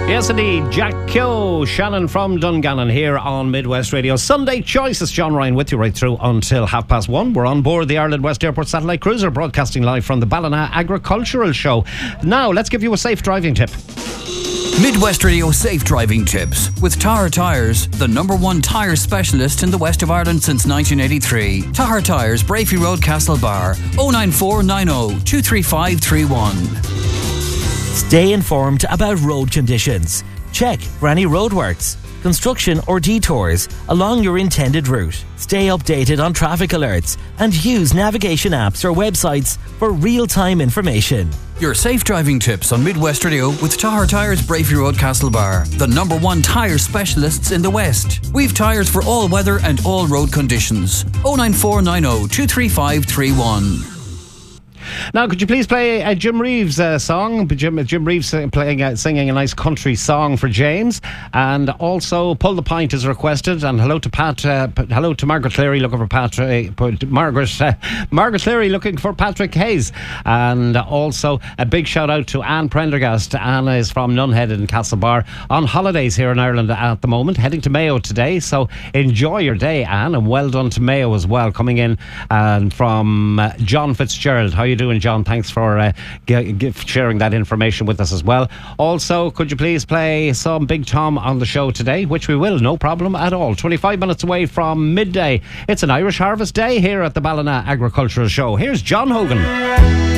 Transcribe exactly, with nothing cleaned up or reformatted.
Yes, indeed. Jack Kyo, Shannon from Dungannon here on Midwest Radio. Sunday Choices. John Ryan with you right through until half past one. We're on board the Ireland West Airport Satellite Cruiser, broadcasting live from the Ballina Agricultural Show. Now, let's give you a safe driving tip. Midwest Radio Safe Driving Tips with Tahar Tyres, the number one tyre specialist in the west of Ireland since nineteen eighty-three. Tahar Tyres, Brafey Road, Castlebar, oh nine four nine oh two three five three one. Stay informed about road conditions. Check for any roadworks, construction or detours along your intended route. Stay updated on traffic alerts and use navigation apps or websites for real-time information. Your safe driving tips on Midwest Radio with Tahar Tyres, Brafey Road, Castlebar, the number one tyre specialists in the West. We've tyres for all weather and all road conditions. oh nine four nine oh two three five three one. Now, could you please play a Jim Reeves uh, song? Jim, Jim Reeves uh, playing, uh, singing a nice country song for James, and also Pull the Pint is requested. And hello to Pat. Uh, p- hello to Margaret Cleary looking for Patrick. Uh, Margaret uh, Margaret Cleary looking for Patrick Hayes, and also a big shout out to Anne Prendergast. Anne is from Nunhead in Castlebar on holidays here in Ireland at the moment, heading to Mayo today. So enjoy your day, Anne, and well done to Mayo as well. Coming in and from uh, John Fitzgerald. How you doing, John? Thanks for uh, g- g- sharing that information with us as well. Also, could you please play some Big Tom on the show today, which we will, no problem at all. twenty-five minutes away from midday. It's an Irish Harvest Day here at the Ballina Agricultural Show. Here's John Hogan.